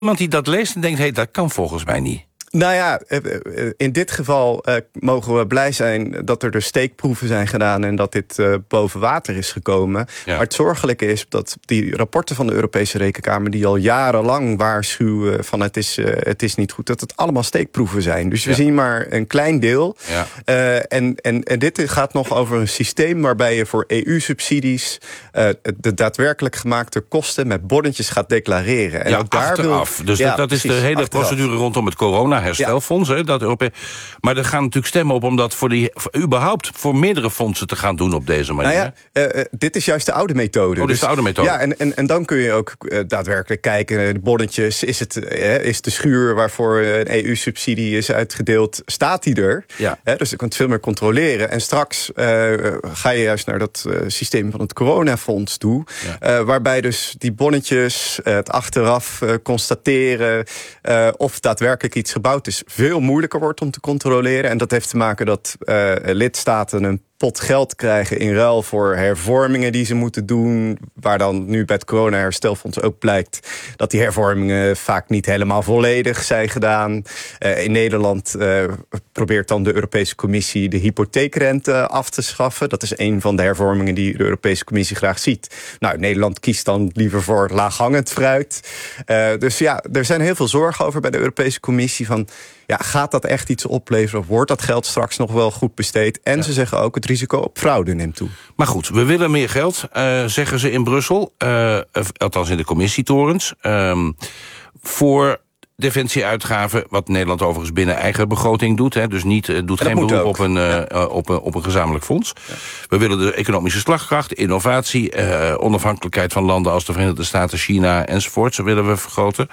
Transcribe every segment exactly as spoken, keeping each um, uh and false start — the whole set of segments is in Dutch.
iemand die dat leest en denkt, hé, hey, dat kan volgens mij niet. Nou ja, in dit geval uh, mogen we blij zijn dat er dus steekproeven zijn gedaan en dat dit uh, boven water is gekomen. Ja. Maar het zorgelijke is dat die rapporten van de Europese Rekenkamer, die al jarenlang waarschuwen van het is, uh, het is niet goed, dat het allemaal steekproeven zijn. Dus we ja. zien maar een klein deel. Ja. Uh, en, en, en dit gaat nog over een systeem waarbij je voor E U-subsidies uh, de daadwerkelijk gemaakte kosten met bonnetjes gaat declareren. En ja, ook daar achteraf. Wil... Dus ja, dat, dat is de hele achteraf. procedure rondom het corona herstelfonds, ja. hè, dat Europe... Maar er gaan natuurlijk stemmen op om dat voor die, voor, überhaupt voor meerdere fondsen te gaan doen op deze manier. Nou ja, uh, uh, dit is juist de oude methode. Oh, dit is de oude methode. Ja, en, en, en dan kun je ook uh, daadwerkelijk kijken, de bonnetjes, is, het, uh, is de schuur waarvoor een E U-subsidie is uitgedeeld, staat die er? Ja. Uh, dus je kunt veel meer controleren. En straks uh, ga je juist naar dat uh, systeem van het coronafonds toe, ja. uh, waarbij dus die bonnetjes, uh, het achteraf uh, constateren uh, of daadwerkelijk iets gebouwd is, veel moeilijker wordt om te controleren. En dat heeft te maken dat uh, lidstaten een pot geld krijgen in ruil voor hervormingen die ze moeten doen, waar dan nu bij het corona-herstelfonds ook blijkt dat die hervormingen vaak niet helemaal volledig zijn gedaan. Uh, in Nederland uh, probeert dan de Europese Commissie de hypotheekrente af te schaffen. Dat is een van de hervormingen die de Europese Commissie graag ziet. Nou, Nederland kiest dan liever voor laaghangend fruit. Uh, dus ja, er zijn heel veel zorgen over bij de Europese Commissie van, ja, gaat dat echt iets opleveren? Of wordt dat geld straks nog wel goed besteed? En ja. ze zeggen ook, het risico op fraude neemt toe. Maar goed, we willen meer geld, uh, zeggen ze in Brussel. Uh, althans in de commissietorens. Uh, voor defensieuitgaven, wat Nederland overigens binnen eigen begroting doet. Hè, dus niet, uh, doet geen beroep op een, uh, ja. op, een, op een gezamenlijk fonds. Ja. We willen de economische slagkracht, innovatie, uh, onafhankelijkheid van landen als de Verenigde Staten, China enzovoort. Zo willen we vergroten.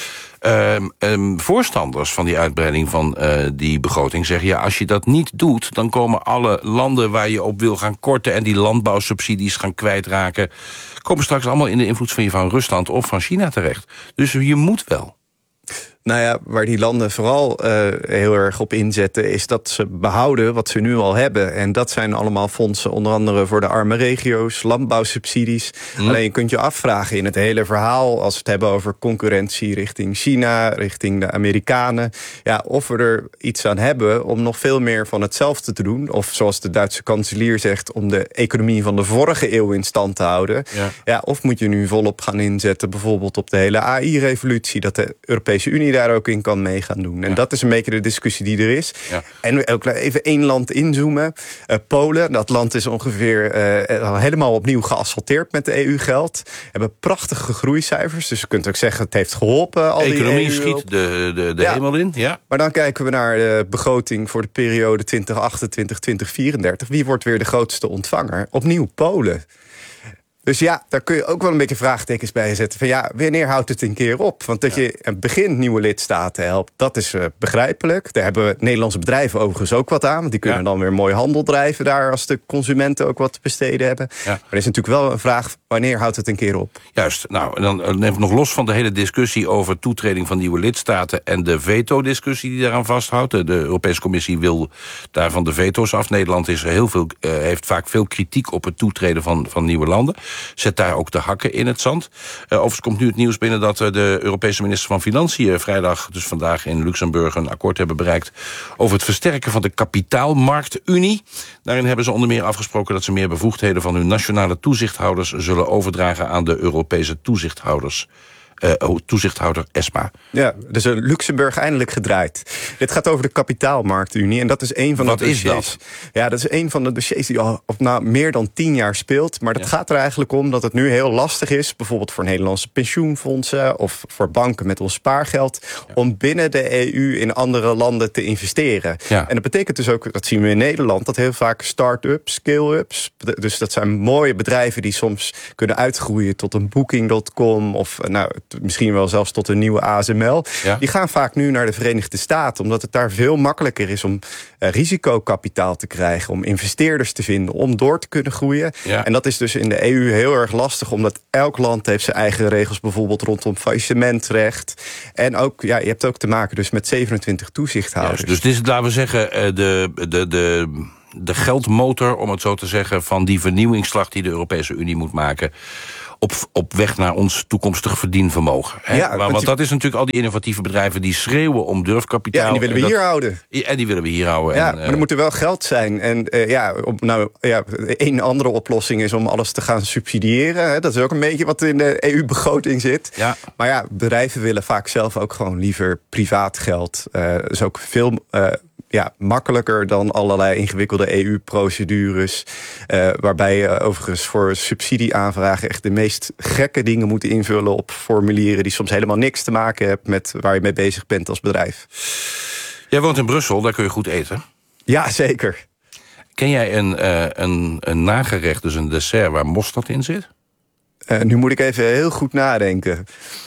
Um, um, voorstanders van die uitbreiding van uh, die begroting zeggen, ja, als je dat niet doet, dan komen alle landen waar je op wil gaan korten en die landbouwsubsidies gaan kwijtraken, komen straks allemaal in de invloedssfeer van Rusland of van China terecht. Dus je moet wel. Nou ja, waar die landen vooral uh, heel erg op inzetten, is dat ze behouden wat ze nu al hebben. En dat zijn allemaal fondsen, onder andere voor de arme regio's, landbouwsubsidies. Mm. Alleen je kunt je afvragen in het hele verhaal, als we het hebben over concurrentie richting China, richting de Amerikanen, ja, of we er iets aan hebben om nog veel meer van hetzelfde te doen. Of zoals de Duitse kanselier zegt, om de economie van de vorige eeuw in stand te houden. Ja. Ja, of moet je nu volop gaan inzetten, bijvoorbeeld op de hele A I-revolutie, dat de Europese Unie daar ook in kan mee gaan doen. En ja. dat is een beetje de discussie die er is. Ja. En ook even één land inzoomen. Uh, Polen, dat land is ongeveer uh, helemaal opnieuw geasfalteerd met de E U-geld. Hebben prachtige groeicijfers. Dus je kunt ook zeggen, het heeft geholpen. Al die economie E U schiet de, de, de ja. hemel in. Ja. Maar dan kijken we naar de begroting voor de periode twintig achtentwintig tot twintig vierendertig. Wie wordt weer de grootste ontvanger? Opnieuw Polen. Dus ja, daar kun je ook wel een beetje vraagtekens bij zetten. Van ja, wanneer houdt het een keer op? Want dat ja. je een begin nieuwe lidstaten helpt, dat is uh, begrijpelijk. Daar hebben Nederlandse bedrijven overigens ook wat aan. Want die kunnen ja. dan weer mooi handel drijven daar, als de consumenten ook wat te besteden hebben. Ja. Maar er is natuurlijk wel een vraag, wanneer houdt het een keer op? Juist. Nou, dan neem ik nog los van de hele discussie over toetreding van nieuwe lidstaten en de veto-discussie die daaraan vasthoudt. De Europese Commissie wil daarvan de veto's af. Nederland is heel veel, uh, heeft vaak veel kritiek op het toetreden van, van nieuwe landen. Zet daar ook de hakken in het zand. Uh, overigens komt nu het nieuws binnen dat uh, de Europese minister van Financiën vrijdag, dus vandaag in Luxemburg, een akkoord hebben bereikt over het versterken van de kapitaalmarktunie. Daarin hebben ze onder meer afgesproken dat ze meer bevoegdheden van hun nationale toezichthouders zullen overdragen aan de Europese toezichthouders. Uh, toezichthouder ESMA. Ja, dus uh, Luxemburg eindelijk gedraaid. Dit gaat over de kapitaalmarktunie en dat is een van de Wat dossiers. Is dat? Ja, dat is een van de dossiers die al op nou, meer dan tien jaar speelt. Maar dat ja. gaat er eigenlijk om dat het nu heel lastig is, bijvoorbeeld voor Nederlandse pensioenfondsen of voor banken met ons spaargeld, ja. om binnen de E U in andere landen te investeren. Ja. En dat betekent dus ook, dat zien we in Nederland, dat heel vaak start-ups, scale-ups, dus dat zijn mooie bedrijven die soms kunnen uitgroeien tot een booking punt com of nou, misschien wel zelfs tot een nieuwe A S M L. Ja. Die gaan vaak nu naar de Verenigde Staten, omdat het daar veel makkelijker is om uh, risicokapitaal te krijgen, om investeerders te vinden, om door te kunnen groeien. Ja. En dat is dus in de E U heel erg lastig, omdat elk land heeft zijn eigen regels, bijvoorbeeld rondom faillissementrecht. En ook, ja, je hebt ook te maken dus met zevenentwintig toezichthouders. Ja, dus dit is, laten we zeggen, de, de, de, de geldmotor, om het zo te zeggen, van die vernieuwingsslag die de Europese Unie moet maken op, op weg naar ons toekomstig verdienvermogen. Hè? Ja, maar, want want je... dat is natuurlijk al die innovatieve bedrijven die schreeuwen om durfkapitaal. Ja, en die willen we en hier dat, houden. En die willen we hier houden. Ja, en, maar er moet er wel geld zijn. En uh, ja, op, nou, ja, één andere oplossing is om alles te gaan subsidiëren. Hè. Dat is ook een beetje wat in de E U-begroting zit. Ja. Maar ja, bedrijven willen vaak zelf ook gewoon liever privaat geld. Uh, dat is ook veel... Uh, Ja, makkelijker dan allerlei ingewikkelde E U-procedures. Uh, waarbij je uh, overigens voor subsidieaanvragen echt de meest gekke dingen moet invullen op formulieren die soms helemaal niks te maken hebben met waar je mee bezig bent als bedrijf. Jij woont in Brussel, daar kun je goed eten. Ja, zeker. Ken jij een, uh, een, een nagerecht, dus een dessert waar mosterd in zit? Uh, nu moet ik even heel goed nadenken.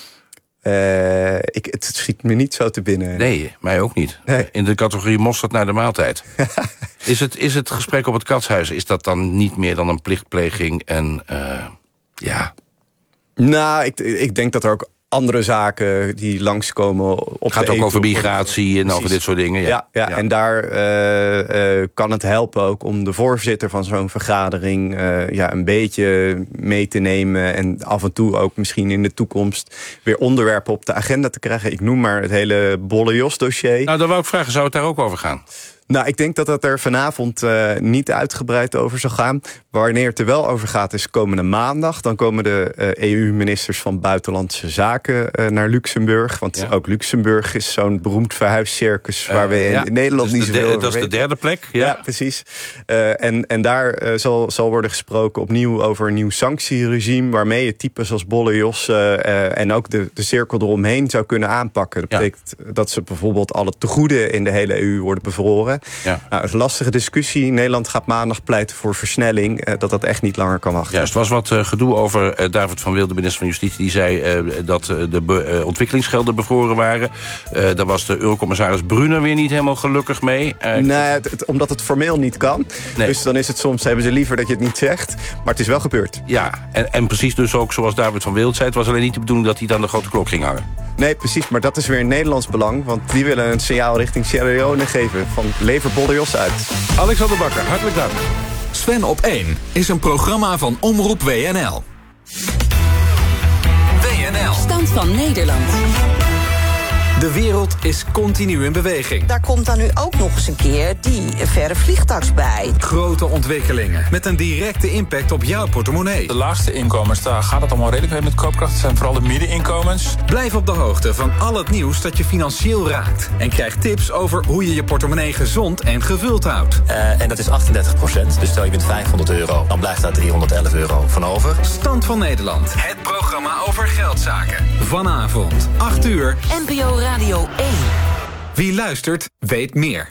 Uh, ik, het schiet me niet zo te binnen. Nee, mij ook niet. Nee. In de categorie mosterd naar de maaltijd. is, het, is het gesprek op het Katshuis, is dat dan niet meer dan een plichtpleging? En uh, ja... Nou, ik, ik denk dat er ook andere zaken die langskomen op het gaat ook over migratie en over dit soort dingen. Ja, ja, ja, ja. En daar uh, uh, kan het helpen ook om de voorzitter van zo'n vergadering uh, ja, een beetje mee te nemen en af en toe ook misschien in de toekomst weer onderwerpen op de agenda te krijgen. Ik noem maar het hele Bolle-Jos-dossier. Nou, dan wou ik vragen, zou het daar ook over gaan? Nou, ik denk dat het er vanavond uh, niet uitgebreid over zal gaan. Wanneer het er wel over gaat is komende maandag. Dan komen de uh, E U-ministers van Buitenlandse Zaken uh, naar Luxemburg. Want ja. ook Luxemburg is zo'n beroemd verhuiscircus... waar uh, we in ja. Nederland dus niet zoveel over Dat is de derde plek. Ja, ja precies. Uh, en, en daar uh, zal, zal worden gesproken opnieuw over een nieuw sanctieregime... waarmee je types als Bolle-Jos uh, uh, en ook de, de cirkel eromheen zou kunnen aanpakken. Dat ja. betekent dat ze bijvoorbeeld alle tegoeden in de hele E U worden bevroren. Ja. Nou, het is een lastige discussie. Nederland gaat maandag pleiten voor versnelling. Uh, dat dat echt niet langer kan wachten. Juist, er was wat uh, gedoe over uh, David van Wil, de minister van Justitie. Die zei uh, dat uh, de be, uh, ontwikkelingsgelden bevroren waren. Uh, daar was de eurocommissaris Brunner weer niet helemaal gelukkig mee. Uh, nee, het, het, omdat het formeel niet kan. Nee. Dus dan is het soms, hebben ze liever dat je het niet zegt. Maar het is wel gebeurd. Ja, en, en precies dus ook zoals David van Wil zei. Het was alleen niet de bedoeling dat hij dan de grote klok ging hangen. Nee, precies, maar dat is weer in Nederlands belang. Want die willen een signaal richting Sierra Leone geven. Van lever Bolle-Jos uit. Alexander Bakker, hartelijk dank. Sven op één is een programma van Omroep W N L. W N L. Stand van Nederland. De wereld is continu in beweging. Daar komt dan nu ook nog eens een keer die verre vliegtax bij. Grote ontwikkelingen met een directe impact op jouw portemonnee. De laagste inkomens, daar gaat het allemaal redelijk mee met koopkracht. Het zijn vooral de middeninkomens. Blijf op de hoogte van al het nieuws dat je financieel raakt. En krijg tips over hoe je je portemonnee gezond en gevuld houdt. Uh, en dat is achtendertig procent. Dus stel je bent vijfhonderd euro, dan blijft daar driehonderdelf euro van over. Stand van Nederland. Het programma over geldzaken. Vanavond, acht uur. N P O Radio één. Wie luistert, weet meer.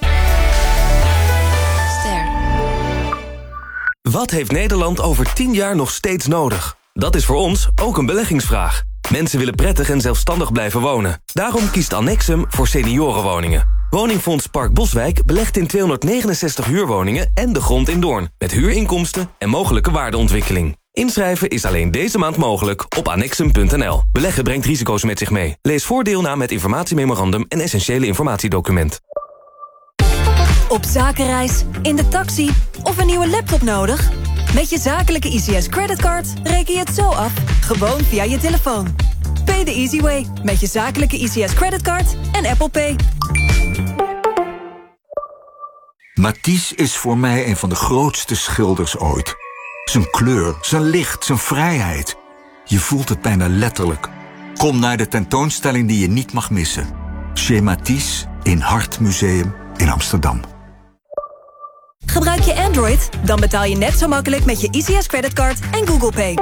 Ster. Wat heeft Nederland over tien jaar nog steeds nodig? Dat is voor ons ook een beleggingsvraag. Mensen willen prettig en zelfstandig blijven wonen. Daarom kiest Annexum voor seniorenwoningen. Woningfonds Park Boswijk belegt in tweehonderdnegenenzestig huurwoningen en de grond in Doorn. Met huurinkomsten en mogelijke waardeontwikkeling. Inschrijven is alleen deze maand mogelijk op annexum punt n l. Beleggen brengt risico's met zich mee. Lees voordeel na met informatiememorandum en essentiële informatiedocument. Op zakenreis, in de taxi of een nieuwe laptop nodig? Met je zakelijke I C S creditcard reken je het zo af, gewoon via je telefoon. Pay the easy way met je zakelijke I C S creditcard en Apple Pay. Matisse is voor mij een van de grootste schilders ooit. Zijn kleur, zijn licht, zijn vrijheid. Je voelt het bijna letterlijk. Kom naar de tentoonstelling die je niet mag missen. Chez Matisse in Hartmuseum in Amsterdam. Gebruik je Android? Dan betaal je net zo makkelijk met je I C S creditcard en Google Pay.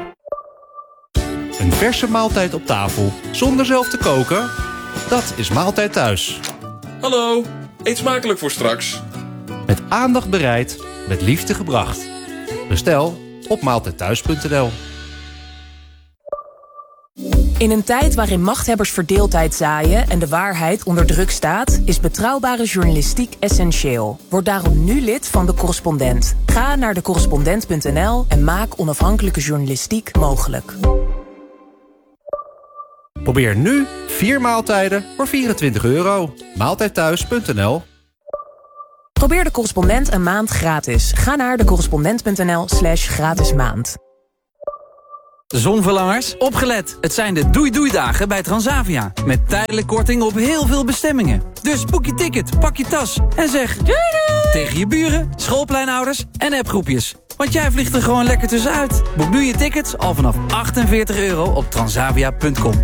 Een verse maaltijd op tafel, zonder zelf te koken? Dat is Maaltijd Thuis. Hallo, eet smakelijk voor straks. Met aandacht bereid, met liefde gebracht. Bestel op maaltijdthuis punt n l. In een tijd waarin machthebbers verdeeldheid zaaien en de waarheid onder druk staat, is betrouwbare journalistiek essentieel. Word daarom nu lid van De Correspondent. Ga naar de correspondent punt n l en maak onafhankelijke journalistiek mogelijk. Probeer nu vier maaltijden voor vierentwintig euro. maaltijdthuis punt n l. Probeer De Correspondent een maand gratis. Ga naar de correspondent punt n l slash gratis maand. Zonverlangers, opgelet. Het zijn de doei-doei-dagen bij Transavia. Met tijdelijk korting op heel veel bestemmingen. Dus boek je ticket, pak je tas en zeg doei doei tegen je buren, schoolpleinouders en appgroepjes. Want jij vliegt er gewoon lekker tussenuit. Boek nu je tickets al vanaf achtenveertig euro op transavia punt com.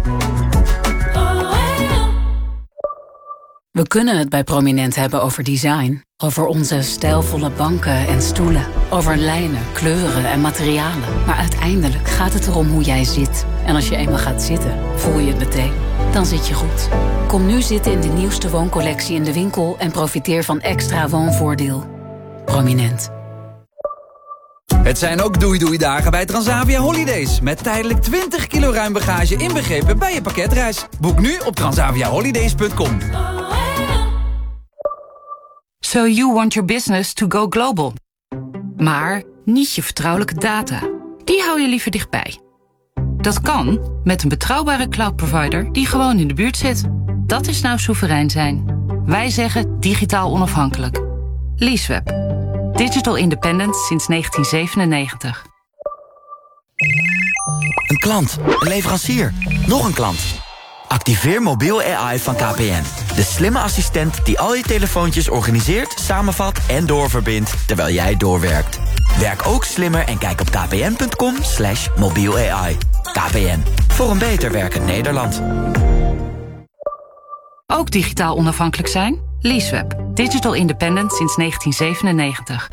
We kunnen het bij Prominent hebben over design. Over onze stijlvolle banken en stoelen. Over lijnen, kleuren en materialen. Maar uiteindelijk gaat het erom hoe jij zit. En als je eenmaal gaat zitten, voel je het meteen. Dan zit je goed. Kom nu zitten in de nieuwste wooncollectie in de winkel... en profiteer van extra woonvoordeel. Prominent. Het zijn ook doei-doei-dagen bij Transavia Holidays. Met tijdelijk twintig kilo ruim bagage inbegrepen bij je pakketreis. Boek nu op transavia holidays punt com. So you want your business to go global. Maar niet je vertrouwelijke data. Die hou je liever dichtbij. Dat kan met een betrouwbare cloud provider die gewoon in de buurt zit. Dat is nou soeverein zijn. Wij zeggen digitaal onafhankelijk. Leaseweb. Digital independent sinds negentien zevenennegentig. Een klant, een leverancier, nog een klant. Activeer mobiel A I van K P N. De slimme assistent die al je telefoontjes organiseert, samenvat en doorverbindt terwijl jij doorwerkt. Werk ook slimmer en kijk op kpn.com slash mobiel AI. K P N, voor een beter werkend Nederland. Ook digitaal onafhankelijk zijn? Leaseweb. Digital independent sinds negentien zevenennegentig.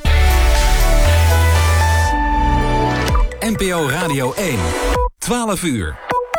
N P O Radio één. twaalf uur.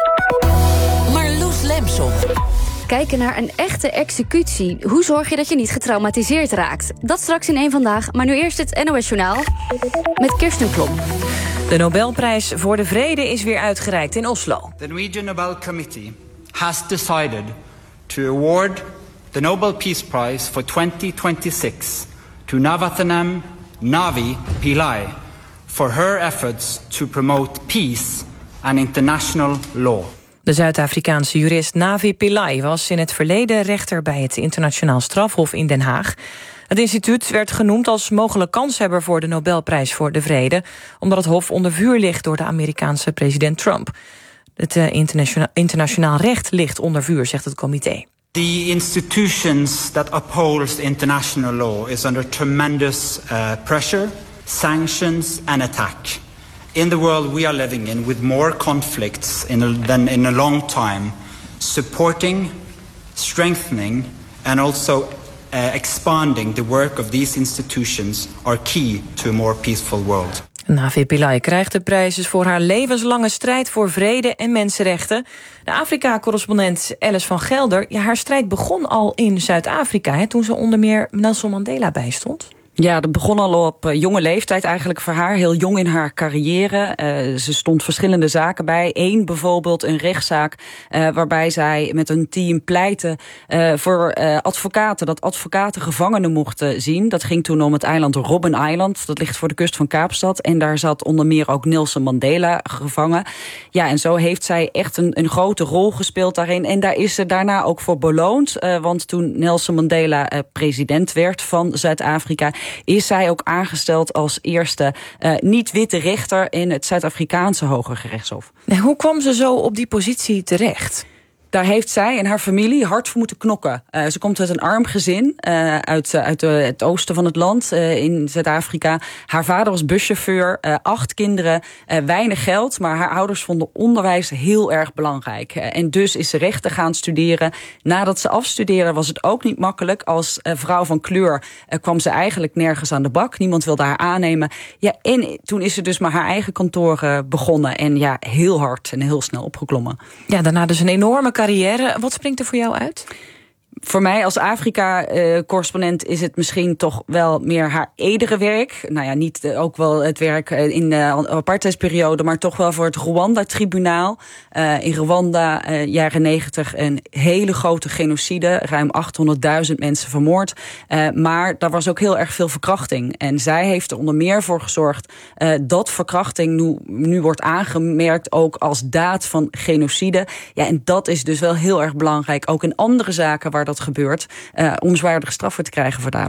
Marloes Lemson. Kijken naar een echte executie. Hoe zorg je dat je niet getraumatiseerd raakt? Dat straks in één Vandaag, maar nu eerst het N O S-journaal met Kirsten Klomp. De Nobelprijs voor de Vrede is weer uitgereikt in Oslo. The Norwegian Nobel Committee has decided to award the Nobel Peace Prize for twenty twenty-six to Navathanam Navi Pillai for her efforts to promote peace and international law. De Zuid-Afrikaanse jurist Navi Pillai was in het verleden rechter bij het Internationaal Strafhof in Den Haag. Het instituut werd genoemd als mogelijk kanshebber voor de Nobelprijs voor de Vrede, omdat het hof onder vuur ligt door de Amerikaanse president Trump. Het uh, internationaal, internationaal recht ligt onder vuur, zegt het comité. The institutions that uphold international law is under tremendous uh, pressure, sanctions and attack. In the world we are living in, with more conflicts in a, than in a long time, supporting, strengthening and also uh, expanding the work of these institutions are key to a more peaceful world. Navi Pillai krijgt de prijs voor haar levenslange strijd voor vrede en mensenrechten. De Afrika-correspondent Alice van Gelder, ja, haar strijd begon al in Zuid-Afrika, hè, toen ze onder meer Nelson Mandela bijstond. Ja, dat begon al op uh, jonge leeftijd eigenlijk voor haar. Heel jong in haar carrière. Uh, ze stond verschillende zaken bij. Eén bijvoorbeeld een rechtszaak uh, waarbij zij met een team pleitte uh, voor uh, advocaten. Dat advocaten gevangenen mochten zien. Dat ging toen om het eiland Robben Island. Dat ligt voor de kust van Kaapstad. En daar zat onder meer ook Nelson Mandela gevangen. Ja, en zo heeft zij echt een, een grote rol gespeeld daarin. En daar is ze daarna ook voor beloond. Uh, want toen Nelson Mandela uh, president werd van Zuid-Afrika, is zij ook aangesteld als eerste uh, niet-witte rechter in het Zuid-Afrikaanse Hoge Gerechtshof. En hoe kwam ze zo op die positie terecht? Daar heeft zij en haar familie hard voor moeten knokken. Uh, ze komt uit een arm gezin, uh, uit, uh, uit uh, het oosten van het land, uh, in Zuid-Afrika. Haar vader was buschauffeur, uh, acht kinderen, uh, weinig geld, maar haar ouders vonden onderwijs heel erg belangrijk. Uh, en dus is ze rechten gaan studeren. Nadat ze afstudeerde was het ook niet makkelijk. Als uh, vrouw van kleur uh, kwam ze eigenlijk nergens aan de bak. Niemand wilde haar aannemen. Ja, en toen is ze dus maar haar eigen kantoor uh, begonnen. En ja, heel hard en heel snel opgeklommen. Ja, daarna dus een enorme carrière. Wat springt er voor jou uit? Voor mij als Afrika-correspondent is het misschien toch wel meer haar eerdere werk. Nou ja, niet uh, ook wel het werk in de apartheidsperiode, maar toch wel voor het Rwanda-tribunaal. Uh, in Rwanda, uh, jaren negentig, een hele grote genocide. Ruim achthonderdduizend mensen vermoord. Uh, maar daar was ook heel erg veel verkrachting. En zij heeft er onder meer voor gezorgd uh, dat verkrachting nu, nu wordt aangemerkt ook als daad van genocide. Ja, en dat is dus wel heel erg belangrijk. Ook in andere zaken waar dat gebeurt, uh, om zwaardere straffen te krijgen voor daders.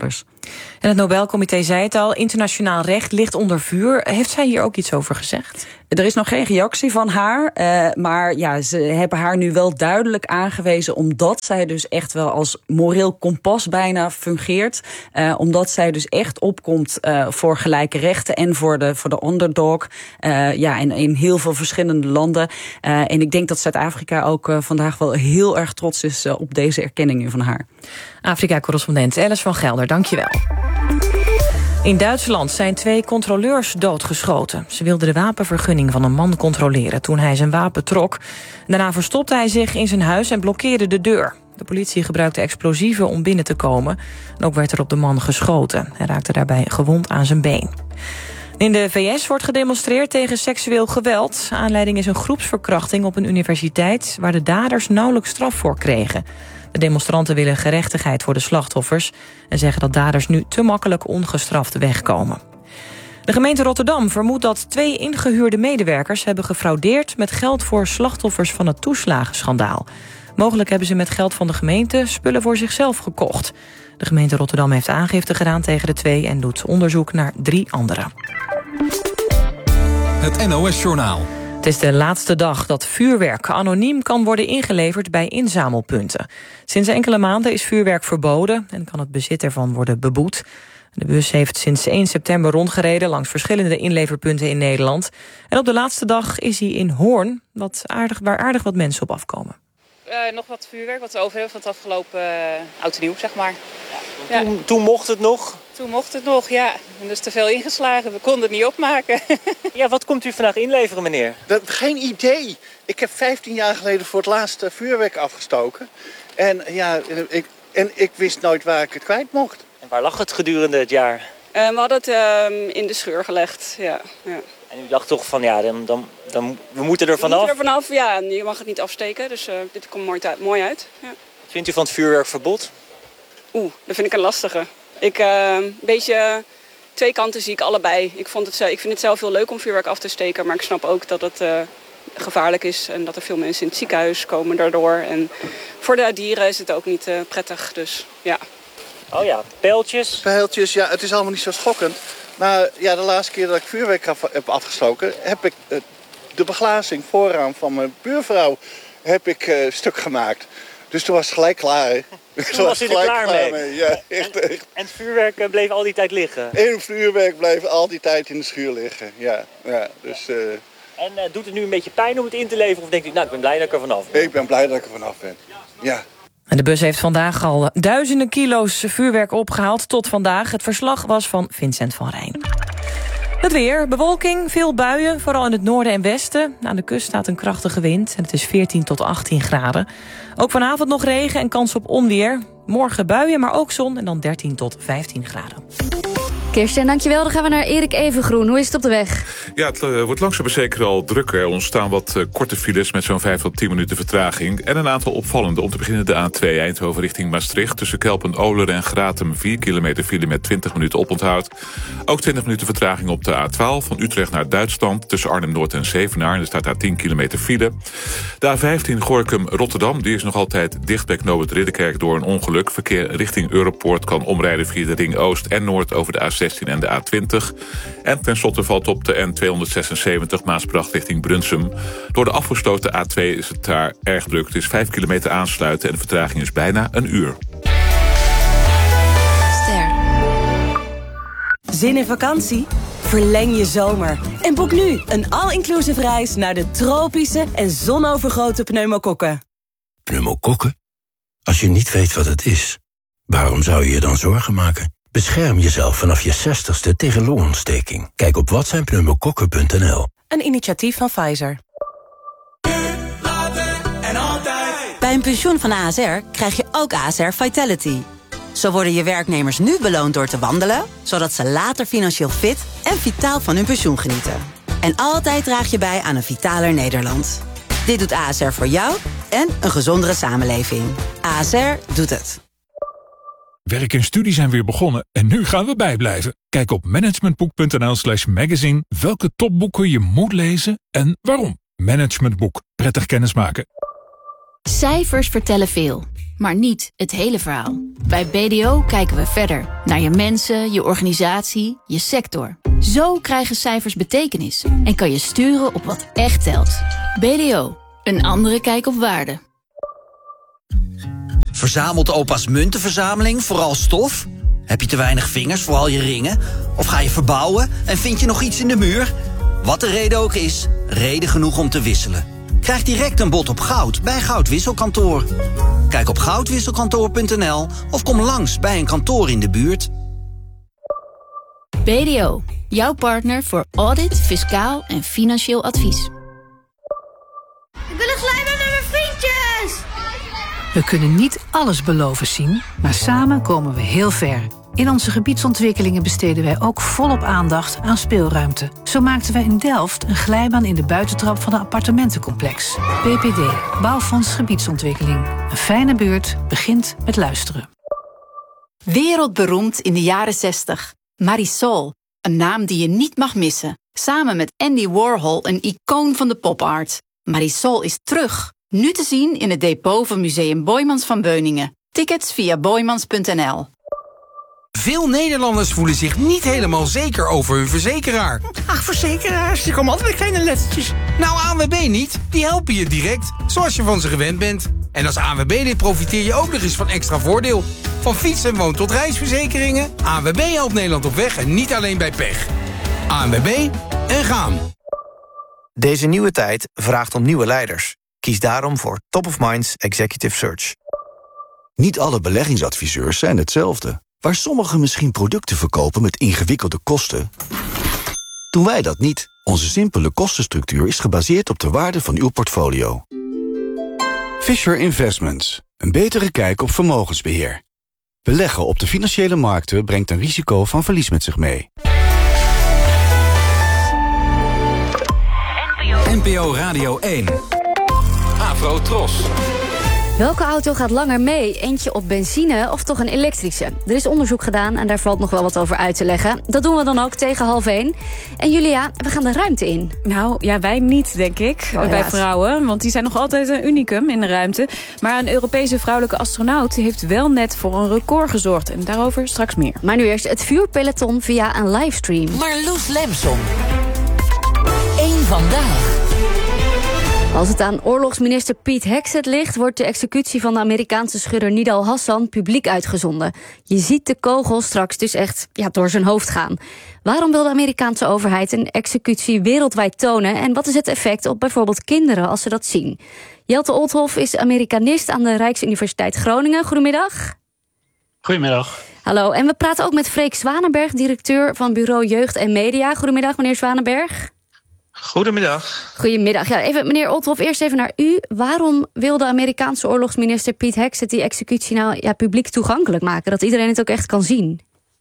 En het Nobelcomité zei het al, internationaal recht ligt onder vuur. Heeft zij hier ook iets over gezegd? Er is nog geen reactie van haar, uh, maar ja, ze hebben haar nu wel duidelijk aangewezen, omdat zij dus echt wel als moreel kompas bijna fungeert. Uh, omdat zij dus echt opkomt uh, voor gelijke rechten en voor de, voor de underdog. Uh, ja, in, in heel veel verschillende landen. Uh, en ik denk dat Zuid-Afrika ook uh, vandaag wel heel erg trots is uh, op deze erkenningen van haar. Afrika-correspondent Alice van Gelder, dankjewel. In Duitsland zijn twee controleurs doodgeschoten. Ze wilden de wapenvergunning van een man controleren toen hij zijn wapen trok. Daarna verstopte hij zich in zijn huis en blokkeerde de deur. De politie gebruikte explosieven om binnen te komen. En ook werd er op de man geschoten. Hij raakte daarbij gewond aan zijn been. In de V S wordt gedemonstreerd tegen seksueel geweld. Aanleiding is een groepsverkrachting op een universiteit waar de daders nauwelijks straf voor kregen. De demonstranten willen gerechtigheid voor de slachtoffers en zeggen dat daders nu te makkelijk ongestraft wegkomen. De gemeente Rotterdam vermoedt dat twee ingehuurde medewerkers hebben gefraudeerd met geld voor slachtoffers van het toeslagenschandaal. Mogelijk hebben ze met geld van de gemeente spullen voor zichzelf gekocht. De gemeente Rotterdam heeft aangifte gedaan tegen de twee en doet onderzoek naar drie anderen. Het N O S-journaal. Het is de laatste dag dat vuurwerk anoniem kan worden ingeleverd bij inzamelpunten. Sinds enkele maanden is vuurwerk verboden en kan het bezit ervan worden beboet. De bus heeft sinds één september rondgereden langs verschillende inleverpunten in Nederland. En op de laatste dag is hij in Hoorn, wat aardig, waar aardig wat mensen op afkomen. Uh, nog wat vuurwerk wat we over hebben van het afgelopen uh, oud en nieuw, zeg maar. Ja, toen, ja. toen mocht het nog? Toen mocht het nog, ja. En dus te veel ingeslagen. We konden het niet opmaken. Ja, wat komt u vandaag inleveren, meneer? Dat, geen idee. Ik heb vijftien jaar geleden voor het laatst vuurwerk afgestoken. En, ja, ik, en ik wist nooit waar ik het kwijt mocht. En waar lag het gedurende het jaar? Uh, we hadden het uh, in de scheur gelegd, ja. ja. En u dacht toch van, ja, dan, dan, dan, we moeten er vanaf? We moeten er vanaf, ja. En je mag het niet afsteken, dus uh, dit komt mooi, mooi uit. Ja. Wat vindt u van het vuurwerkverbod? Oeh, dat vind ik een lastige. Ik, uh, een beetje twee kanten zie ik allebei. Ik, vond het, ik vind het zelf heel leuk om vuurwerk af te steken, maar ik snap ook dat het uh, gevaarlijk is en dat er veel mensen in het ziekenhuis komen daardoor. En voor de dieren is het ook niet uh, prettig, dus ja. Oh ja, pijltjes? Pijltjes, ja, het is allemaal niet zo schokkend. Maar ja, de laatste keer dat ik vuurwerk af, heb afgestoken, heb ik uh, de beglazing vooraan van mijn buurvrouw heb ik uh, stuk gemaakt. Dus toen was het gelijk klaar. Hè. Toen was u er klaar, klaar mee? mee. Ja, echt, en, echt. en het vuurwerk bleef al die tijd liggen? En het vuurwerk bleef al die tijd in de schuur liggen, ja. ja dus, uh... En uh, doet het nu een beetje pijn om het in te leveren? Of denkt u, nou, ik ben blij dat ik er vanaf ben? Ik ben blij dat ik er vanaf ben, ja. En de bus heeft vandaag al duizenden kilo's vuurwerk opgehaald tot vandaag. Het verslag was van Vincent van Rijn. Het weer, bewolking, veel buien, vooral in het noorden en westen. Aan de kust staat een krachtige wind en het is veertien tot achttien graden. Ook vanavond nog regen en kans op onweer. Morgen buien, maar ook zon en dan dertien tot vijftien graden. Kirsten, dankjewel. Dan gaan we naar Erik Evengroen. Hoe is het op de weg? Ja, het uh, wordt langzaam maar zeker al drukker. Er ontstaan wat uh, korte files met zo'n vijf tot tien minuten vertraging. En een aantal opvallende. Om te beginnen de A twee Eindhoven richting Maastricht. Tussen Kelpen-Oler en Gratum vier kilometer file met twintig minuten oponthoud. Ook twintig minuten vertraging op de A twaalf van Utrecht naar Duitsland. Tussen Arnhem-Noord en Zevenaar. Er staat daar tien kilometer file. De A vijftien Gorinchem-Rotterdam. Die is nog altijd dicht bij knooppunt Ridderkerk door een ongeluk. Verkeer richting Europoort kan omrijden via de Ring Oost en Noord over de A zestien en de A twintig. En tenslotte valt op de N tweehonderdzesenzeventig Maasbracht richting Brunsum. Door de afgesloten A twee is het daar erg druk. Het is vijf kilometer aansluiten en de vertraging is bijna een uur. Ster. Zin in vakantie? Verleng je zomer en boek nu een all-inclusive reis naar de tropische en zonovergoten pneumokokken. Pneumokokken? Als je niet weet wat het is, waarom zou je je dan zorgen maken? Bescherm jezelf vanaf je zestigste tegen longontsteking. Kijk op wat zijn pneumokokken punt n l. Een initiatief van Pfizer. Bij een pensioen van A S R krijg je ook A S R Vitality. Zo worden je werknemers nu beloond door te wandelen, zodat ze later financieel fit en vitaal van hun pensioen genieten. En altijd draag je bij aan een vitaler Nederland. Dit doet A S R voor jou en een gezondere samenleving. A S R doet het. Werk en studie zijn weer begonnen en nu gaan we bijblijven. Kijk op managementboek.nl slash magazine welke topboeken je moet lezen en waarom. Managementboek. Prettig kennismaken. Cijfers vertellen veel. maar niet het hele verhaal. Bij B D O kijken we verder. Naar je mensen, je organisatie, je sector. Zo krijgen cijfers betekenis. En kan je sturen op wat echt telt. B D O. Een andere kijk op waarde. Verzamelt opa's muntenverzameling vooral stof? Heb je te weinig vingers voor al je ringen? Of ga je verbouwen en vind je nog iets in de muur? Wat de reden ook is, reden genoeg om te wisselen. Krijg direct een bod op goud bij Goudwisselkantoor. Kijk op goudwisselkantoor punt n l of kom langs bij een kantoor in de buurt. B D O, jouw partner voor audit, fiscaal en financieel advies. Ik wil een glijbaan met mijn vriendjes! We kunnen niet alles beloven zien, maar samen komen we heel ver. In onze gebiedsontwikkelingen besteden wij ook volop aandacht aan speelruimte. Zo maakten wij in Delft een glijbaan in de buitentrap van een appartementencomplex. B P D, Bouwfonds Gebiedsontwikkeling. Een fijne buurt begint met luisteren. Wereldberoemd in de jaren zestig. Marisol, een naam die je niet mag missen. Samen met Andy Warhol, een icoon van de popart. Marisol is terug. Nu te zien in het depot van Museum Boijmans van Beuningen. Tickets via boijmans punt n l. Veel Nederlanders voelen zich niet helemaal zeker over hun verzekeraar. Ach, verzekeraars, die komen altijd met kleine lettertjes. Nou, A N W B niet. Die helpen je direct, zoals je van ze gewend bent. En als A N W B-lid profiteer je ook nog eens van extra voordeel. Van fiets- en woon- tot reisverzekeringen. A N W B helpt Nederland op weg en niet alleen bij pech. A N W B en gaan. Deze nieuwe tijd vraagt om nieuwe leiders. Kies daarom voor Top of Minds Executive Search. Niet alle beleggingsadviseurs zijn hetzelfde. Waar sommigen misschien producten verkopen met ingewikkelde kosten, doen wij dat niet. Onze simpele kostenstructuur is gebaseerd op de waarde van uw portfolio. Fisher Investments. Een betere kijk op vermogensbeheer. Beleggen op de financiële markten brengt een risico van verlies met zich mee. N P O Radio één. Afro Tros. Welke auto gaat langer mee? Eentje op benzine of toch een elektrische? Er is onderzoek gedaan en daar valt nog wel wat over uit te leggen. Dat doen we dan ook tegen half één. En Julia, we gaan de ruimte in. Nou, ja, wij niet, denk ik, oh, bij ja. vrouwen. Want die zijn nog altijd een unicum in de ruimte. Maar een Europese vrouwelijke astronaut heeft wel net voor een record gezorgd. En daarover straks meer. Maar nu eerst het vuurpeloton via een livestream. Marloes Lemson. Eén vandaag. Als het aan oorlogsminister Pete Hegseth ligt, wordt de executie van de Amerikaanse schudder Nidal Hassan publiek uitgezonden. Je ziet de kogel straks dus echt ja, door zijn hoofd gaan. Waarom wil de Amerikaanse overheid een executie wereldwijd tonen? En wat is het effect op bijvoorbeeld kinderen als ze dat zien? Jelte Olthoff is Amerikanist aan de Rijksuniversiteit Groningen. Goedemiddag. Goedemiddag. Hallo, en we praten ook met Freek Zwanenberg, directeur van Bureau Jeugd en Media. Goedemiddag, meneer Zwanenberg. Goedemiddag. Goedemiddag. Ja, even, meneer Olthoff, eerst even naar u. Waarom wil de Amerikaanse oorlogsminister Pete Hegseth die executie nou ja, publiek toegankelijk maken? Dat iedereen het ook echt kan zien?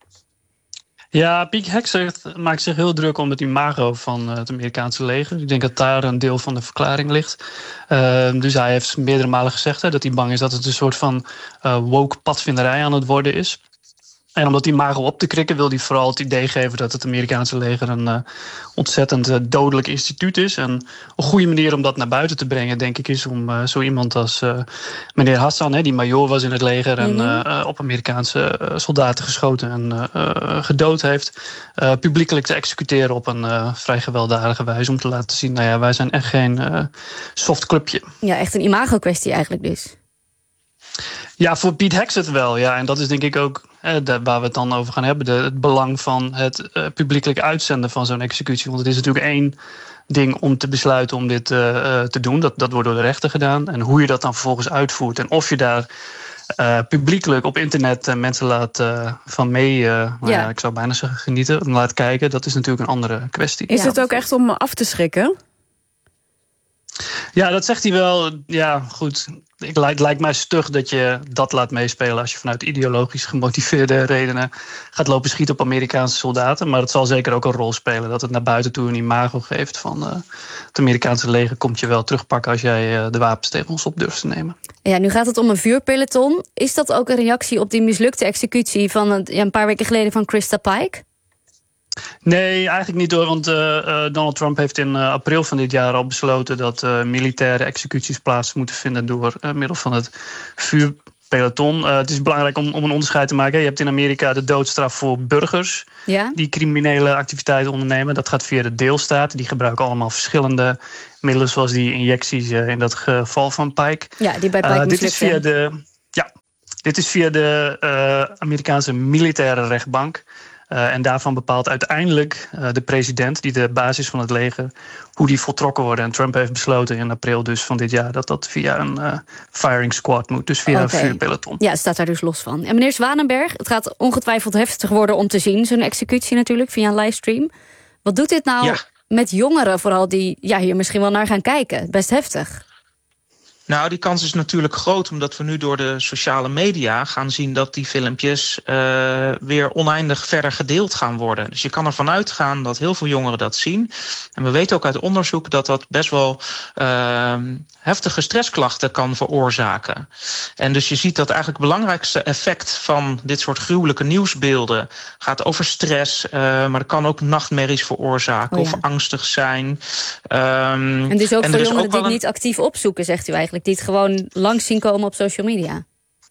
Ja, Pete Hegseth maakt zich heel druk om het imago van het Amerikaanse leger. Ik denk dat daar een deel van de verklaring ligt. Uh, dus hij heeft meerdere malen gezegd hè, dat hij bang is dat het een soort van uh, woke padvinderij aan het worden is. En om dat imago op te krikken wil hij vooral het idee geven dat het Amerikaanse leger een uh, ontzettend uh, dodelijk instituut is. En een goede manier om dat naar buiten te brengen, denk ik, is om uh, zo iemand als uh, meneer Hassan, hè, die majoor was in het leger en uh, op Amerikaanse uh, soldaten geschoten en uh, uh, gedood heeft, uh, publiekelijk te executeren op een uh, vrij gewelddadige wijze. Om te laten zien, nou ja, wij zijn echt geen uh, soft clubje. Ja, echt een imago-kwestie eigenlijk dus. Ja, voor Pete Hegseth wel. Ja. En dat is denk ik ook eh, de, waar we het dan over gaan hebben. De, het belang van het uh, publiekelijk uitzenden van zo'n executie. Want het is natuurlijk één ding om te besluiten om dit uh, uh, te doen. Dat, dat wordt door de rechter gedaan. En hoe je dat dan vervolgens uitvoert. En of je daar uh, publiekelijk op internet uh, mensen laat uh, van mee... Uh, ja. Nou ja, ik zou bijna zeggen genieten, laat kijken. Dat is natuurlijk een andere kwestie. Is het ook echt om af te schrikken? Ja, dat zegt hij wel. Ja, goed. Het lijkt, lijkt mij stug dat je dat laat meespelen als je vanuit ideologisch gemotiveerde redenen gaat lopen schieten op Amerikaanse soldaten. Maar het zal zeker ook een rol spelen dat het naar buiten toe een imago geeft van uh, het Amerikaanse leger komt je wel terugpakken als jij uh, de wapens tegen ons op durft te nemen. Ja, nu gaat het om een vuurpeloton. Is dat ook een reactie op die mislukte executie van een, ja, een paar weken geleden van Krista Pike? Nee, eigenlijk niet hoor. Want uh, uh, Donald Trump heeft in uh, april van dit jaar al besloten dat uh, militaire executies plaats moeten vinden door uh, middel van het vuur. peloton. Uh, het is belangrijk om, om een onderscheid te maken. Je hebt in Amerika de doodstraf voor burgers ja? die criminele activiteiten ondernemen. Dat gaat via de deelstaten. Die gebruiken allemaal verschillende middelen, zoals die injecties uh, in dat geval van Pike. Ja, die bij Pike uh, dit is via de, ja, dit is via de uh, Amerikaanse militaire rechtbank. Uh, en daarvan bepaalt uiteindelijk uh, de president, die de basis van het leger, hoe die voltrokken worden. En Trump heeft besloten in april dus van dit jaar dat dat via een uh, firing squad moet. Dus via okay. een vuurpeloton. Ja, het staat daar dus los van. En meneer Zwanenberg, het gaat ongetwijfeld heftig worden om te zien, zo'n executie natuurlijk, via een livestream. Wat doet dit nou ja. met jongeren vooral die ja, hier misschien wel naar gaan kijken? Best heftig. Nou, die kans is natuurlijk groot, omdat we nu door de sociale media gaan zien dat die filmpjes uh, weer oneindig verder gedeeld gaan worden. Dus je kan ervan uitgaan dat heel veel jongeren dat zien. En we weten ook uit onderzoek dat dat best wel uh, heftige stressklachten kan veroorzaken. En dus je ziet dat eigenlijk het belangrijkste effect van dit soort gruwelijke nieuwsbeelden gaat over stress, uh, maar het kan ook nachtmerries veroorzaken oh ja. of angstig zijn. Um, en dus ook en voor jongeren ook die het een... niet actief opzoeken, zegt u eigenlijk. Die het gewoon langs zien komen op social media.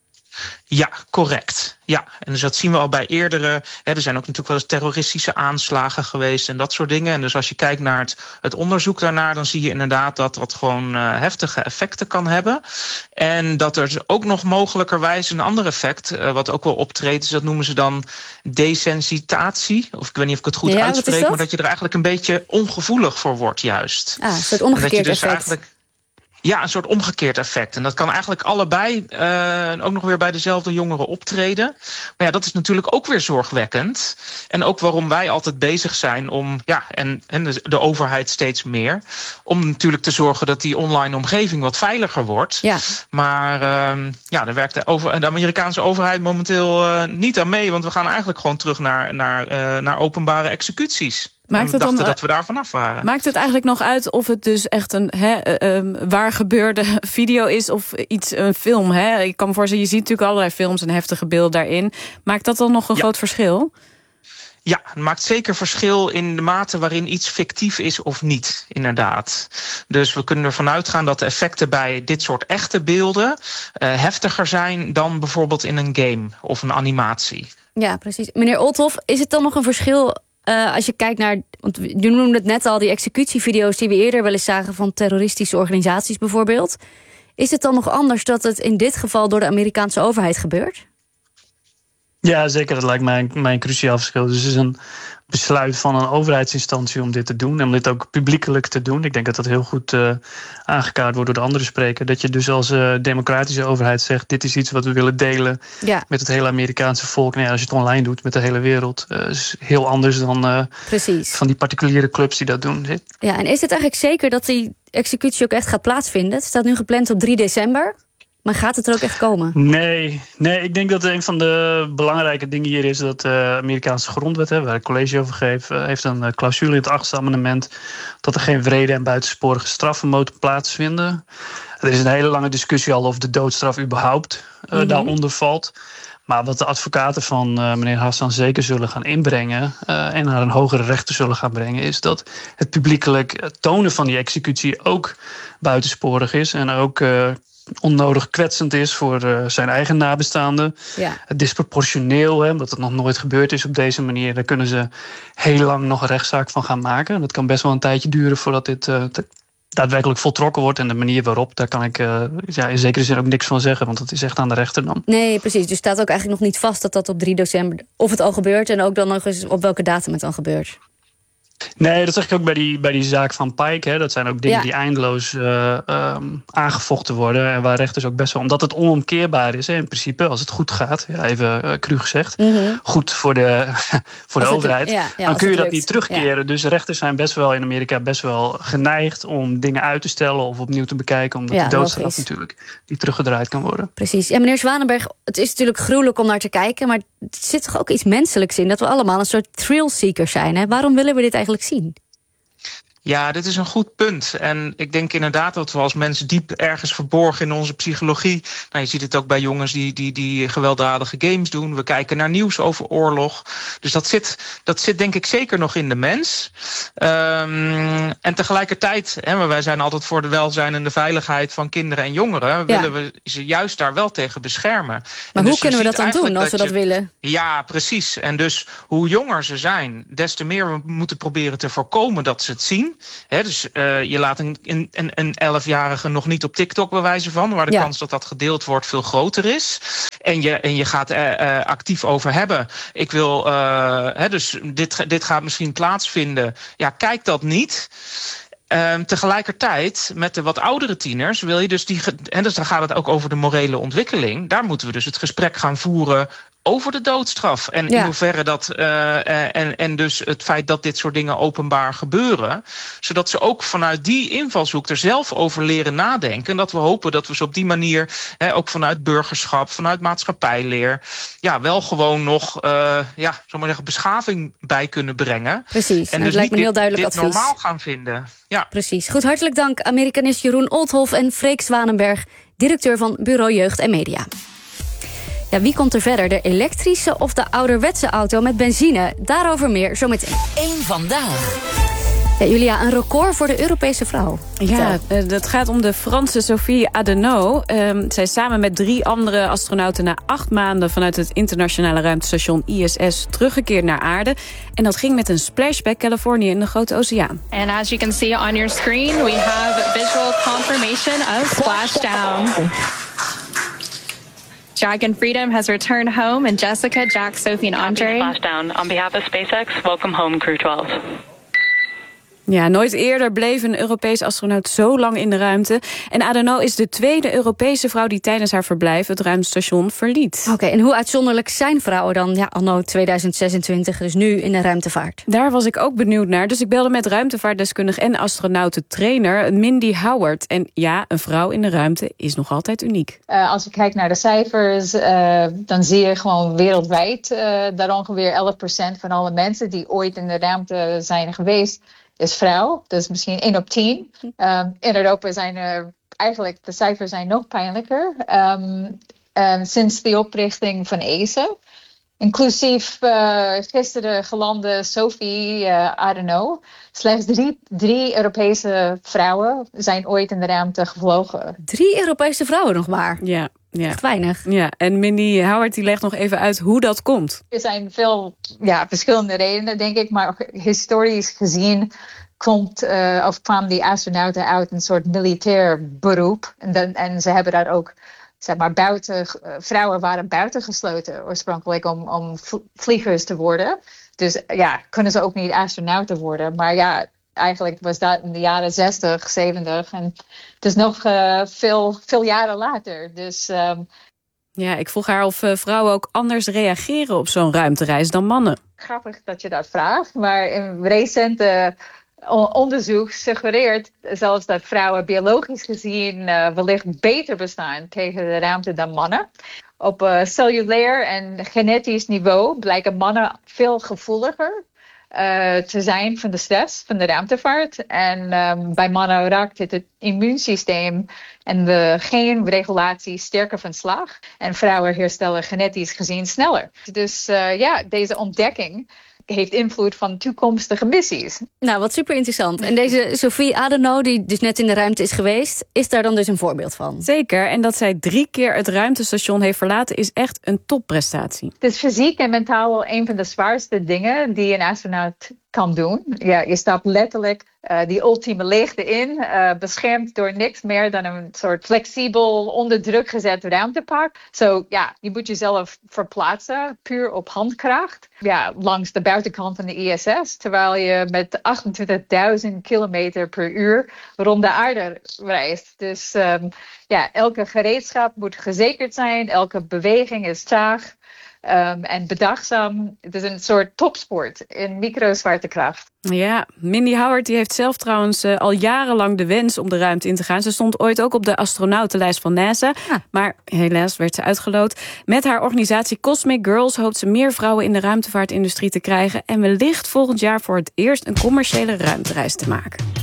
Ja, correct. Ja, en dus dat zien we al bij eerdere. Hè, er zijn ook natuurlijk wel eens terroristische aanslagen geweest en dat soort dingen. En dus als je kijkt naar het, het onderzoek daarnaar, dan zie je inderdaad dat dat gewoon uh, heftige effecten kan hebben. En dat er ook nog mogelijkerwijs een ander effect, uh, wat ook wel optreedt, is dat noemen ze dan desensitatie. Of ik weet niet of ik het goed ja, uitspreek, dat? maar dat je er eigenlijk een beetje ongevoelig voor wordt juist. Ah, een soort omgekeerd dus effect. Eigenlijk, Ja, een soort omgekeerd effect. En dat kan eigenlijk allebei uh, ook nog weer bij dezelfde jongeren optreden. Maar ja, dat is natuurlijk ook weer zorgwekkend. En ook waarom wij altijd bezig zijn om, ja, en, en de, de overheid steeds meer, om natuurlijk te zorgen dat die online omgeving wat veiliger wordt. Ja. Maar uh, ja, daar werkt de, over, de Amerikaanse overheid momenteel uh, niet aan mee. Want we gaan eigenlijk gewoon terug naar, naar, uh, naar openbare executies. Maakt we het dachten dan, dat we daar vanaf waren. Maakt het eigenlijk nog uit of het dus echt een hè, uh, waar gebeurde video is of iets, een film? Hè? Ik kan me voorstellen, je ziet natuurlijk allerlei films en heftige beelden daarin. Maakt dat dan nog een ja. groot verschil? Ja, het maakt zeker verschil in de mate waarin iets fictief is of niet, inderdaad. Dus we kunnen ervan uitgaan dat de effecten bij dit soort echte beelden uh, heftiger zijn dan bijvoorbeeld in een game of een animatie. Ja, precies. Meneer Olthoff, is het dan nog een verschil Uh, als je kijkt naar, want je noemde het net al, die executievideo's die we eerder wel eens zagen van terroristische organisaties bijvoorbeeld. Is het dan nog anders dat het in dit geval door de Amerikaanse overheid gebeurt? Ja, zeker. Dat lijkt mij een, mij een cruciaal verschil. Dus het is een besluit van een overheidsinstantie om dit te doen. En om dit ook publiekelijk te doen. Ik denk dat dat heel goed uh, aangekaart wordt door de andere spreker. Dat je dus als uh, democratische overheid zegt, dit is iets wat we willen delen ja. met het hele Amerikaanse volk. Nou ja, als je het online doet met de hele wereld. Uh, is heel anders dan uh, van die particuliere clubs die dat doen. Ja, en is het eigenlijk zeker dat die executie ook echt gaat plaatsvinden? Het staat nu gepland op drie december. Maar gaat het er ook echt komen? Nee, nee, ik denk dat een van de belangrijke dingen hier is dat de Amerikaanse grondwet, hè, waar ik college over geef, heeft een clausule in het achtste amendement dat er geen wrede en buitensporige straffen mogen plaatsvinden. Er is een hele lange discussie al of de doodstraf überhaupt uh, mm-hmm. daaronder valt. Maar wat de advocaten van uh, meneer Hassan zeker zullen gaan inbrengen uh, en naar een hogere rechter zullen gaan brengen, is dat het publiekelijk tonen van die executie ook buitensporig is en ook uh, onnodig kwetsend is voor uh, zijn eigen nabestaanden. Ja. Disproportioneel, hè, omdat het nog nooit gebeurd is op deze manier. Daar kunnen ze heel lang nog een rechtszaak van gaan maken. Dat kan best wel een tijdje duren voordat dit uh, te, daadwerkelijk voltrokken wordt. En de manier waarop, daar kan ik uh, ja, in zekere zin ook niks van zeggen. Want dat is echt aan de rechter dan. Nee, precies. Dus staat ook eigenlijk nog niet vast dat dat op drie december... of het al gebeurt en ook dan nog eens op welke datum het dan gebeurt. Nee, dat zeg ik ook bij die, bij die zaak van Pike. Hè. Dat zijn ook dingen ja. die eindeloos uh, um, aangevochten worden. En waar rechters ook best wel, omdat het onomkeerbaar is, hè, in principe, als het goed gaat, ja, even uh, cru gezegd, mm-hmm. goed voor de, voor de overheid, het, ja, ja, dan kun je dat lukt. niet terugkeren. Ja. Dus rechters zijn best wel in Amerika best wel geneigd om dingen uit te stellen of opnieuw te bekijken, omdat ja, de doodstraf logisch. natuurlijk niet teruggedraaid kan worden. Precies. Ja, meneer Zwanenberg, het is natuurlijk gruwelijk om naar te kijken, maar er zit toch ook iets menselijks in, dat we allemaal een soort thrill-seekers zijn. Hè? Waarom willen we dit eigenlijk zien? Ja, dit is een goed punt. En ik denk inderdaad dat we als mensen diep ergens verborgen in onze psychologie... Nou, je ziet het ook bij jongens die, die, die gewelddadige games doen. We kijken naar nieuws over oorlog. Dus dat zit, dat zit denk ik zeker nog in de mens. Um, en tegelijkertijd, hè, maar wij zijn altijd voor de welzijn en de veiligheid van kinderen en jongeren... Ja. willen we ze juist daar wel tegen beschermen. Maar en hoe dus kunnen we dat dan doen als dat we dat je, willen? Ja, precies. En dus hoe jonger ze zijn, des te meer we moeten proberen te voorkomen dat ze het zien. He, dus uh, je laat een, een, een elfjarige nog niet op TikTok bewijzen van... waar de ja. kans dat dat gedeeld wordt veel groter is. En je, en je gaat er uh, actief over hebben. Ik wil, uh, he, dus dit, dit gaat misschien plaatsvinden. Ja, kijk dat niet. Um, tegelijkertijd, met de wat oudere tieners, wil je dus die. En dus dan gaat het ook over de morele ontwikkeling. Daar moeten we dus het gesprek gaan voeren over de doodstraf. En ja. in hoeverre dat. Uh, en, en dus het feit dat dit soort dingen openbaar gebeuren. Zodat ze ook vanuit die invalshoek er zelf over leren nadenken. En dat we hopen dat we ze op die manier, hè, ook vanuit burgerschap, vanuit maatschappijleer, ja, wel gewoon nog, uh, ja, zal maar zeggen, beschaving bij kunnen brengen. Precies. En dus dus lijkt me niet heel duidelijk dit, dit advies. normaal gaan vinden. Ja. Precies. Goed, hartelijk dank Amerikanist Jeroen Olthoff en Freek Zwanenberg, directeur van Bureau Jeugd en Media. Ja, wie komt er verder? De elektrische of de ouderwetse auto met benzine? Daarover meer zometeen. Eén vandaag. Ja, Julia, een record voor de Europese vrouw. Ja, uh, dat gaat om de Franse Sophie Adenau. Um, zij is samen met drie andere astronauten na acht maanden vanuit het internationale ruimtestation I S S teruggekeerd naar aarde. En dat ging met een splash bij Californië in de Grote Oceaan. And as you can see on your screen, we have visual confirmation of splashdown. Dragon Freedom has returned home, and Jessica, Jack, Sophie en Andre. Splashdown. On behalf of SpaceX, welcome home, Crew twaalf. Ja, nooit eerder bleef een Europese astronaut zo lang in de ruimte. En Adenau is de tweede Europese vrouw die tijdens haar verblijf het ruimtestation verliet. Oké, okay, en hoe uitzonderlijk zijn vrouwen dan ja, anno tweeduizend zesentwintig, dus nu in de ruimtevaart? Daar was ik ook benieuwd naar. Dus ik belde met ruimtevaartdeskundige en astronautentrainer Mindy Howard. En ja, een vrouw in de ruimte is nog altijd uniek. Uh, als je kijkt naar de cijfers, uh, dan zie je gewoon wereldwijd uh, dat ongeveer elf procent van alle mensen die ooit in de ruimte zijn geweest is vrouw. Dus misschien één op tien. Um, in Europa zijn er eigenlijk, de cijfers zijn nog pijnlijker. Um, um, sinds de oprichting van E S A. Inclusief uh, gisteren gelande Sophie uh, Adenau. Slechts drie, drie Europese vrouwen zijn ooit in de ruimte gevlogen. Drie Europese vrouwen nog maar? Ja. Ja. Echt weinig. Ja, en Mindy Howard die legt nog even uit hoe dat komt. Er zijn veel ja, verschillende redenen, denk ik. Maar historisch gezien komt, uh, of kwam die astronauten uit een soort militair beroep. En, dan, en ze hebben daar ook, zeg maar, buiten, uh, vrouwen waren buitengesloten oorspronkelijk om, om vliegers te worden. Dus ja, kunnen ze ook niet astronauten worden. Maar ja, eigenlijk was dat in de jaren zestig, zeventig. En het is nog uh, veel, veel jaren later. Dus, um... ja, ik vroeg haar of uh, vrouwen ook anders reageren op zo'n ruimtereis dan mannen. Grappig dat je dat vraagt. Maar een recente uh, onderzoek suggereert zelfs dat vrouwen biologisch gezien uh, wellicht beter bestaan tegen de ruimte dan mannen. Op uh, cellulair en genetisch niveau blijken mannen veel gevoeliger Uh, te zijn van de stress van de ruimtevaart. En um, bij mannen raakt het het immuunsysteem en de genregulatie sterker van slag. En vrouwen herstellen genetisch gezien sneller. Dus uh, ja, deze ontdekking heeft invloed van toekomstige missies. Nou, wat super interessant. En deze Sophie Adenau, die dus net in de ruimte is geweest, is daar dan dus een voorbeeld van? Zeker. En dat zij drie keer het ruimtestation heeft verlaten is echt een topprestatie. Het is fysiek en mentaal wel een van de zwaarste dingen die een astronaut kan doen. Ja, je stapt letterlijk uh, die ultieme leegte in, uh, beschermd door niks meer dan een soort flexibel, onder druk gezet ruimtepak. Zo so, ja, je moet jezelf verplaatsen, puur op handkracht. Ja, langs de buitenkant van de I S S, terwijl je met achtentwintigduizend kilometer per uur rond de aarde reist. Dus um, ja, elke gereedschap moet gezekerd zijn, elke beweging is traag. Um, en bedachtzaam. Het is een soort topsport in microzwaartekracht. Ja, Mindy Howard die heeft zelf trouwens uh, al jarenlang de wens om de ruimte in te gaan. Ze stond ooit ook op de astronautenlijst van NASA. Ja. Maar helaas werd ze uitgeloot. Met haar organisatie Cosmic Girls hoopt ze meer vrouwen in de ruimtevaartindustrie te krijgen. En wellicht volgend jaar voor het eerst een commerciële ruimtereis te maken.